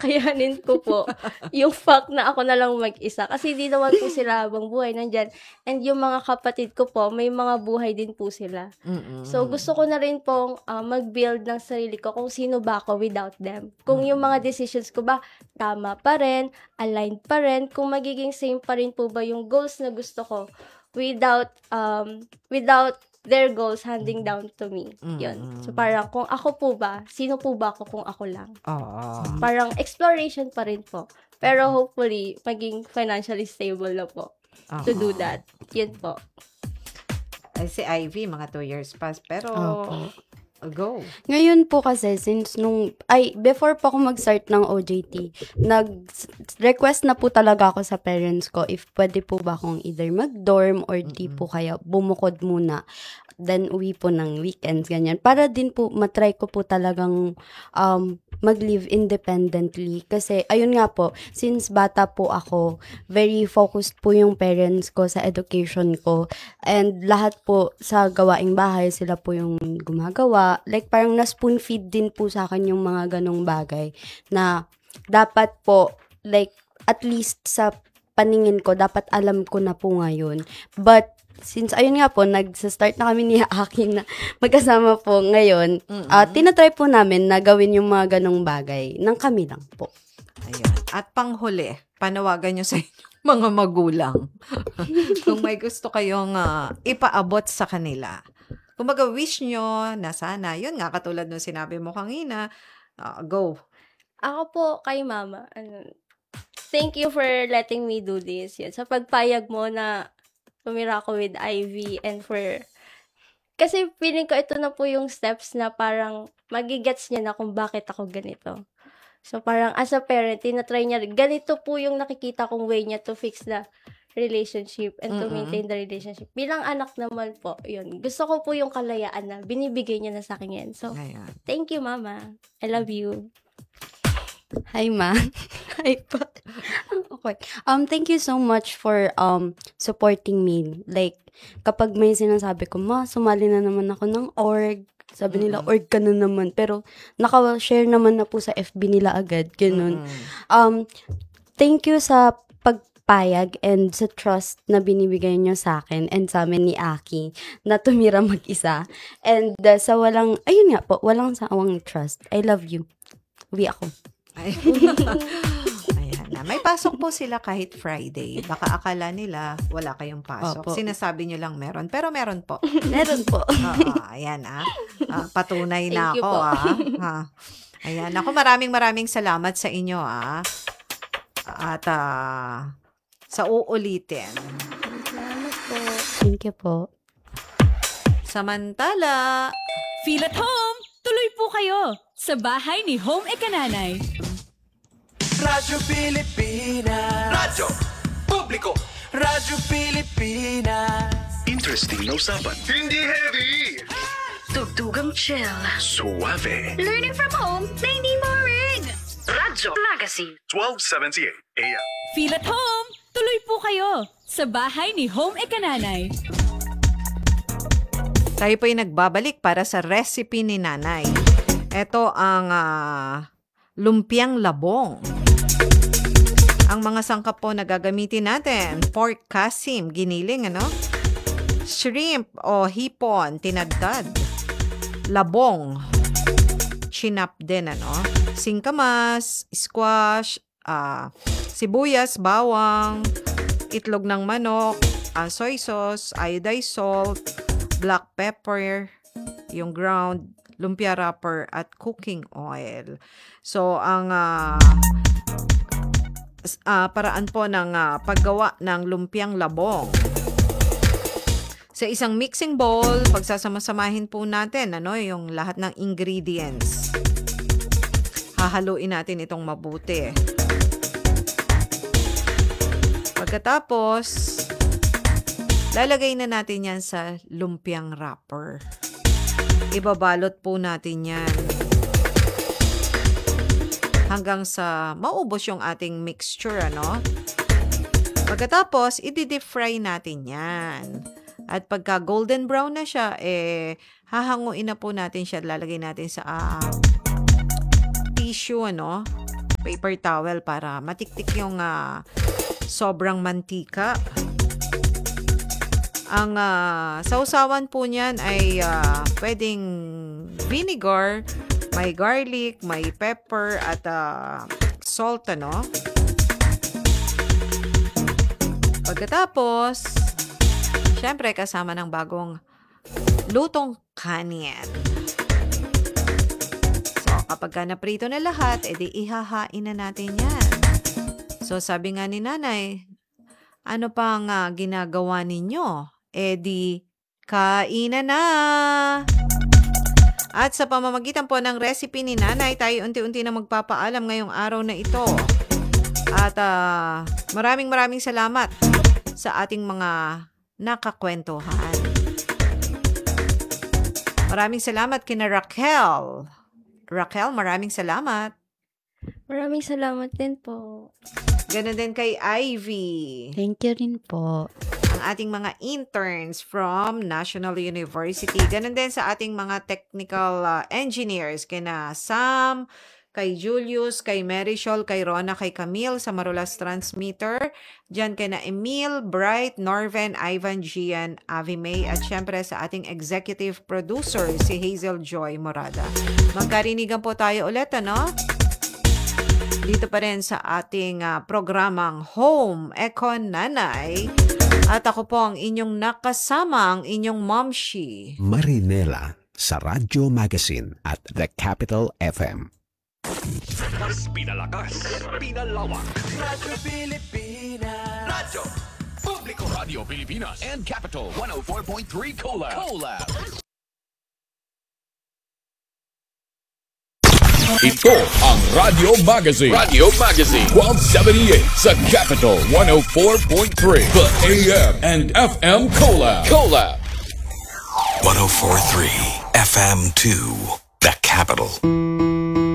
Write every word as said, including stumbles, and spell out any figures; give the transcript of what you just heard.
kakayanin ko po yung fact na ako na lang mag-isa. Kasi di naman po sila habang buhay nandyan. And yung mga kapatid ko po, may mga buhay din po sila. Mm-mm. So, gusto ko na rin pong ah, mag-build ng sarili ko kung sino ba ako without them. Kung yung mga decisions ko ba, tama pa rin, aligned pa rin, kung magiging same pa rin po ba yung goals na gusto ko without um without their goals handing down to me. Yun. So, parang kung ako po ba, sino po ba ako kung ako lang? Oo. Parang exploration pa rin po. Pero hopefully, maging financially stable na po to do that. Yun po. Ay, si Ivy, mga two years pa. Pero, Opo. go. Ngayon po kasi, since nung, ay, before pa ako mag-start ng O J T, nag-request na po talaga ako sa parents ko if pwede po ba akong either mag-dorm or di po kaya bumukod muna. Then, uwi po ng weekends, ganyan. Para din po, matry ko po talagang um, mag-live independently. Kasi, ayun nga po, since bata po ako, very focused po yung parents ko sa education ko. And lahat po sa gawaing bahay, sila po yung gumagawa. Like, parang na-spoon feed din po sa akin yung mga ganong bagay na dapat po, like, at least sa paningin ko, dapat alam ko na po ngayon. But, since ayun nga po, nagsa-start na kami ni Aki na magkasama po ngayon, uh, tinatry po namin na gawin yung mga ganong bagay ng kami lang po. Ayun. At panghuli, panawagan nyo sa inyong mga magulang. Kung may gusto kayong uh, ipaabot sa kanila. Kung mag-wish nyo na sana, yun nga, katulad nung sinabi mo kanina, uh, go. Ako po kay mama, ano, thank you for letting me do this. Yun, sa pagpayag mo na tumira ako with Ivy and for... Kasi feeling ko ito na po yung steps na parang magigets niya na kung bakit ako ganito. So parang as a parent, tinatry niya, ganito po yung nakikita kong way niya to fix the relationship and to Mm-mm. maintain the relationship. Bilang anak naman po, yun. Gusto ko po yung kalayaan na binibigay niya na sa akin yan. So, Ayan. thank you, Mama. I love you. Hi, ma. Hi pa. Okay. Um, thank you so much for um supporting me. Like, kapag may sinasabi ko, ma, sumali na naman ako ng org. Sabi nila, org ka na naman. Pero, naka-share naman na po sa F B nila agad. Ganun. Um, thank you sa pagpayag and sa trust na binibigay nyo sa akin and sa amin ni Aki na tumira mag-isa. And uh, sa walang, ayun nga po, walang sawang trust. I love you. Uwi ako. Ay- Ayan na. May pasok po sila kahit Friday. Baka akala nila wala kayong pasok. Opo. Sinasabi nyo lang meron. Pero meron po. Meron po. Oo, ayan ah. Ah, patunay na Thank you ako po. ah. Ha. Ayan. Ako maraming maraming salamat sa inyo ah. At ah, sa uulitin. Salamat po. Thank you po. Samantala, Feel at home! Tuloy po kayo sa bahay ni Home Ekananay. Radyo Pilipinas. Radyo Publiko. Radyo Pilipinas. Interesting na usapan. Hindi heavy. Tugtugang chill. Suave. Learning from home na hindi boring. Radyo Magazine. twelve seventy-eight A M. Feel at home! Tuloy po kayo sa bahay ni Home Ekananay. tayo po ay nagbabalik para sa recipe ni Nanay. Ito ang ah, lumpiang labong. Ang mga sangkap po na gagamitin natin, pork kasim, giniling, ano? Shrimp o hipon, tinadtad. Labong, chinap din, ano? Singkamas, squash, ah, sibuyas, bawang, itlog ng manok, ah, soy sauce, iodized salt, black pepper, yung ground, lumpia wrapper, at cooking oil. So, ang ah, uh, paraan po ng uh, paggawa ng lumpiang labong. Sa isang mixing bowl, pagsasama-samahin po natin ano, yung lahat ng ingredients. Hahaluin natin itong mabuti. Pagkatapos, lalagay na natin yan sa lumpiang wrapper. Ibabalot po natin yan hanggang sa maubos yung ating mixture, ano? Pagkatapos, i-deep fry natin yan. At pagka golden brown na siya, eh, hahanguin na po natin siya. Lalagay natin sa uh, tissue, ano? paper towel para matiktik yung ah, sobrang mantika. Ang ah, sausawan po niyan ay ah, pwedeng vinegar, may garlic, may pepper at ah, salt, ano? Pagkatapos, syempre kasama ng bagong lutong kanin. So, kapag ka naprito na lahat, edi ihahain na natin yan. So, sabi nga ni nanay, ano pang ah, ginagawa ninyo? Edi, kainan na! At sa pamamagitan po ng recipe ni nanay, tayo unti-unti na magpapaalam ngayong araw na ito. At ah, maraming maraming salamat sa ating mga nakakwentuhan. Maraming salamat kina Raquel. Raquel, maraming salamat. Maraming salamat din po. Ganon din kay Ivy. Thank you rin po. Ang ating mga interns from National University. Ganon din sa ating mga technical uh, engineers. Kina Sam, kay Julius, kay Marisol, kay Rona, kay Camille sa Marulas Transmitter. Diyan kay na Emil, Bright, Norven, Ivan, Gian, Avi May, at syempre sa ating executive producer, si Hazel Joy Morada. Magkarinigan po tayo ulit, ano? Dito pa rin sa ating uh, programang Home Econ Nanay. At ako po ang inyong nakasama, ang inyong momshi. Marinela sa Radyo Magazine at The Capital F M. Mas pinalakas, pinalawak. Radyo Pilipinas. Radyo Publiko. Radio Pilipinas and Capital one oh four point three Collab. Collab. Ito ang Radio Magazine. Radio Magazine. twelve seventy-eight sa Capital one oh four point three. The A M and F M Collab. Collab. one oh four point three F M two, The Capital.